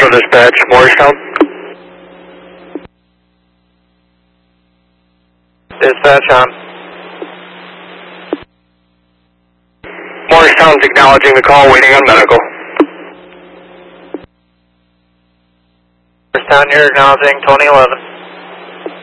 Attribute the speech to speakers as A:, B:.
A: dispatch, Morristown. Dispatch on. Morristown's acknowledging the call, waiting on medical. Morristown, you're acknowledging 2011.